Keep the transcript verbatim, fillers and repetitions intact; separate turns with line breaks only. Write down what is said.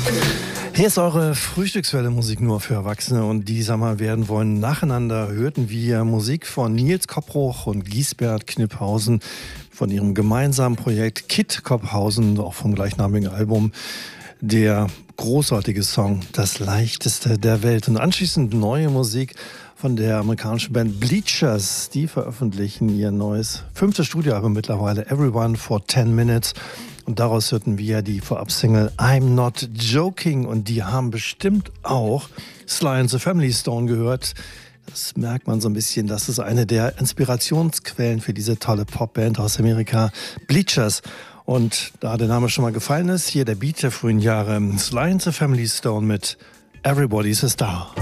Hier ist eure Frühstückswelle Musik nur für Erwachsene und die Sommer werden wollen. Nacheinander hörten wir Musik von Nils Koppruch und Giesbert Kniphausen von ihrem gemeinsamen Projekt Kid Kopphausen, auch vom gleichnamigen Album. Der großartige Song Das Leichteste der Welt. Und anschließend neue Musik von der amerikanischen Band Bleachers. Die veröffentlichen ihr neues fünftes Studioalbum mittlerweile, Everyone for ten minutes. Und daraus hörten wir die Vorab-Single I'm Not Joking. Und die haben bestimmt auch Sly and the Family Stone gehört. Das merkt man so ein bisschen. Das ist eine der Inspirationsquellen für diese tolle Popband aus Amerika, Bleachers. Und da der Name schon mal gefallen ist, hier der Beat der frühen Jahre, Sly and the Family Stone mit Everybody's a Star.